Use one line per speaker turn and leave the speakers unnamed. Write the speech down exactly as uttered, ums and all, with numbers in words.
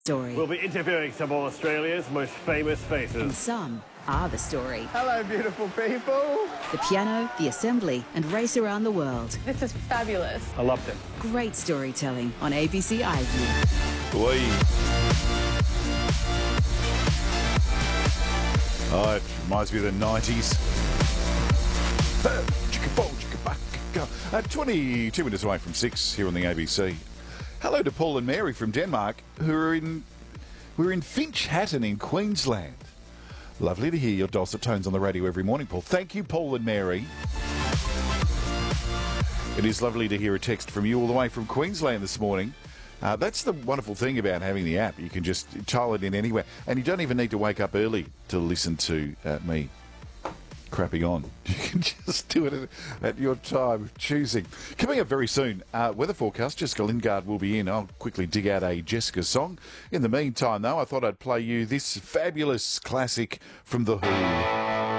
Story.
We'll be interviewing some of Australia's most famous faces.
And some are the story.
Hello, beautiful people.
The piano, the assembly, and race around the world.
This is fabulous.
I loved it.
Great storytelling on A B C iView.
Boy. Oh, it reminds me of the nineties. Uh, twenty-two minutes away from six here on the A B C. Hello to Paul and Mary from Denmark, who are in we're in Finch Hatton in Queensland. Lovely to hear your dulcet tones on the radio every morning, Paul. Thank you, Paul and Mary. It is lovely to hear a text from you all the way from Queensland this morning. Uh, that's the wonderful thing about having the app. You can just tile it in anywhere. And you don't even need to wake up early to listen to uh, me crapping on. You can just do it at, at your time of choosing. Coming up very soon, uh, weather forecast. Jessica Lingard will be in. I'll quickly dig out a Jessica song. In the meantime, though, I thought I'd play you this fabulous classic from The Who.